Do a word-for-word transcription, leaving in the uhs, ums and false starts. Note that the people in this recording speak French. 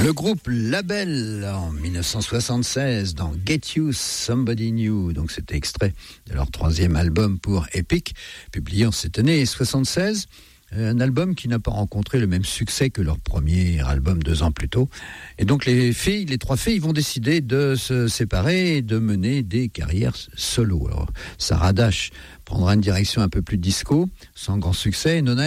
Le groupe Label en dix-neuf cent soixante-seize dans Get You Somebody New, donc c'était extrait de leur troisième album pour Epic, publié en cette année soixante-seize. Un album qui n'a pas rencontré le même succès que leur premier album deux ans plus tôt. Et donc les filles, les trois filles vont décider de se séparer et de mener des carrières solo. Alors Sarah Dash prendra une direction un peu plus disco, sans grand succès. Et Nona